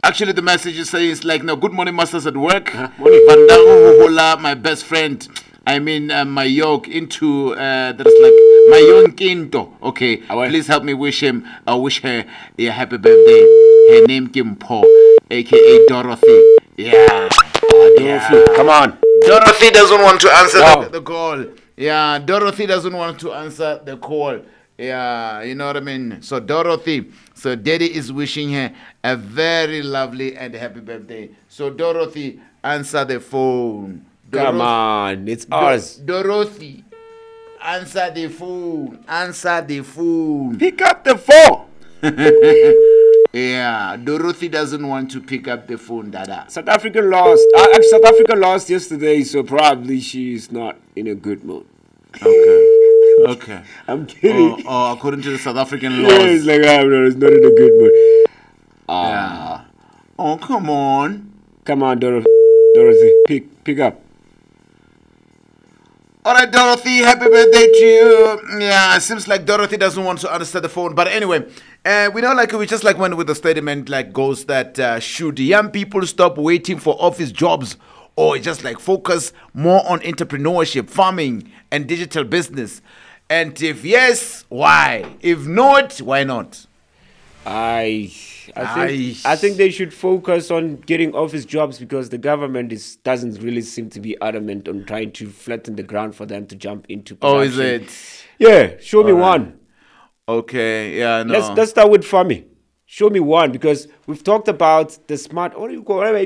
Actually, the message is saying it's like, no, good morning, masters at work. Morning. Vandango Hola, my best friend. I mean, my yoke into, there's like, my young Kinto. Okay, Awe. please help me wish him, wish her a happy birthday. Her name Kimpo, aka Dorothy. Yeah. Dorothy, come on. Dorothy doesn't want to answer No. the call. Yeah, Dorothy doesn't want to answer the call. Yeah, you know what I mean? So, Dorothy, so Daddy is wishing her a very lovely and happy birthday. So, Dorothy, answer the phone. Come on, it's ours. Dorothy, answer the phone. Answer the phone. Pick up the phone. Yeah, Dorothy doesn't want to pick up the phone, Dada. South Africa lost. Actually, South Africa lost yesterday, so probably she's not in a good mood. Okay. I'm kidding. Oh, according to the South African laws. Yeah, it's like, no, it's not in a good mood. Yeah. Oh, come on. Come on, Dorothy, pick up. All right, Dorothy, happy birthday to you. Yeah, it seems like Dorothy doesn't want to answer the phone. But anyway, we know, like, we just like went with the statement, like, goes that should young people stop waiting for office jobs or just like focus more on entrepreneurship, farming, and digital business? And if yes, why? If not, why not? I think they should focus on getting office jobs because the government doesn't really seem to be adamant on trying to flatten the ground for them to jump into production. Oh, is it? Yeah, show me one. Okay, yeah, no. Let's start with farming. Show me one because we've talked about the smart. Again,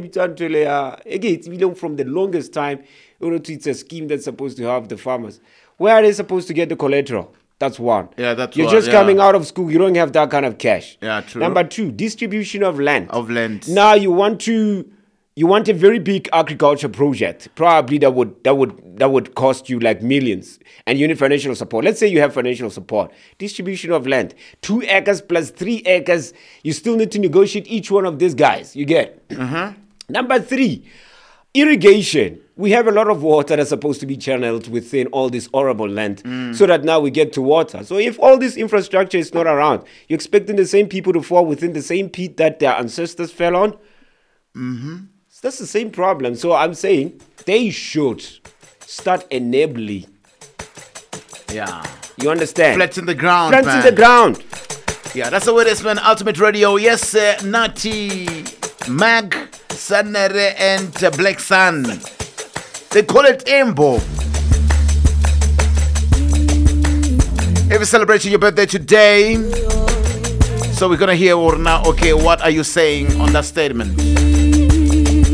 from the longest time, it's a scheme that's supposed to help the farmers. Where are they supposed to get the collateral? That's one. Yeah, that's You're one, just yeah. coming out of school. You don't have that kind of cash. Yeah, true. Number two, distribution of land. Now you want a very big agriculture project. Probably that would cost you like millions. And you need financial support. Let's say you have financial support. Distribution of land. 2 acres plus 3 acres. You still need to negotiate each one of these guys. You get? Number three, irrigation. We have a lot of water that's supposed to be channeled within all this arable land so that now we get to water. So if all this infrastructure is not around, you're expecting the same people to fall within the same pit that their ancestors fell on? So that's the same problem. So I'm saying they should start enabling. Yeah. You understand? Flatten the ground, Flatten man. the ground. Yeah, that's the way it is, man. Ultimate Radio. Yes, Nati, Mag, Sanere, and Black Sun. They call it Embo. If you're celebrating your birthday today, so we're gonna hear now. Okay, what are you saying on that statement?